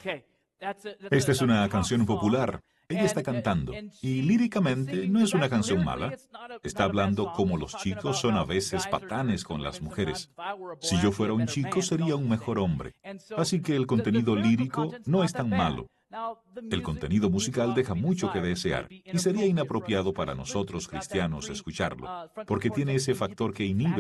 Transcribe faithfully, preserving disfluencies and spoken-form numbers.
Esta es una canción popular. Ella está cantando, y líricamente no es una canción mala. Está hablando como los chicos son a veces patanes con las mujeres. Si yo fuera un chico, sería un mejor hombre. Así que el contenido lírico no es tan malo. El contenido musical deja mucho que desear, y sería inapropiado para nosotros cristianos escucharlo, porque tiene ese factor que inhibe